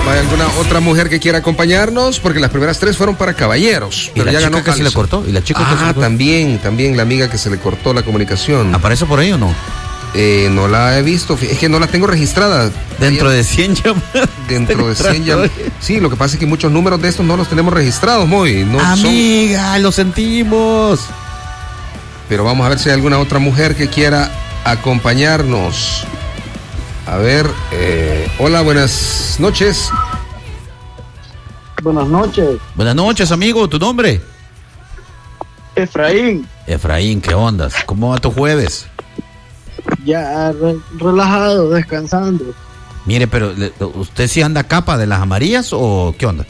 ¿Hay alguna otra mujer que quiera acompañarnos? Porque las primeras 3 fueron para caballeros. ¿Y pero la ya chica ganó que se le cortó? ¿Y la chica que se le cortó? También la amiga que se le cortó la comunicación. ¿Aparece por ahí o no? No la he visto, es que no la tengo registrada. Dentro de 100 llamadas. Dentro de 100 llamadas. Sí, lo que pasa es que muchos números de estos no los tenemos registrados, Moy. No Amiga, lo sentimos. Pero vamos a ver si hay alguna otra mujer que quiera acompañarnos. A ver, hola, buenas noches. Buenas noches. Buenas noches, amigo. ¿Tu nombre? Efraín. Efraín, ¿qué ondas? ¿Cómo va tu jueves? Ya relajado, descansando. Mire, pero ¿usted sí anda capa de las amarillas o qué onda?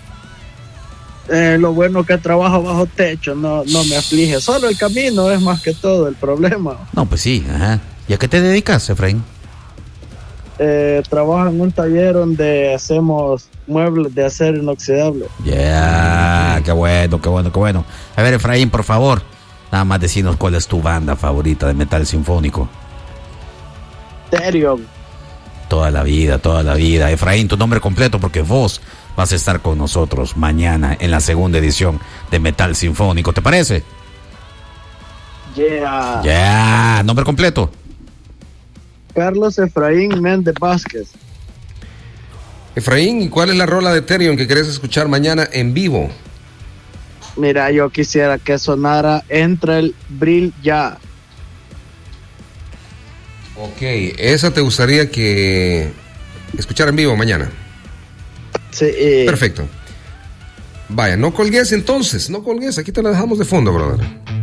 Lo bueno que trabajo bajo techo, no me aflige. Solo el camino es más que todo el problema. No, pues sí, ajá. ¿Y a qué te dedicas, Efraín? Trabajo en un taller donde hacemos muebles de acero inoxidable. Ya, qué bueno. A ver, Efraín, por favor, nada más decinos cuál es tu banda favorita de metal sinfónico. Therion. Toda la vida. Efraín, tu nombre completo, porque vos vas a estar con nosotros mañana en la segunda edición de Metal Sinfónico, ¿te parece? Yeah. Nombre completo. Carlos Efraín Méndez Vázquez. Efraín, ¿y cuál es la rola de Therion que querés escuchar mañana en vivo? Mira, yo quisiera que sonara Entra el Brill Ya. Ok, esa te gustaría que escuchar en vivo mañana. Sí. Perfecto. Vaya, no colgues entonces, aquí te la dejamos de fondo, brother.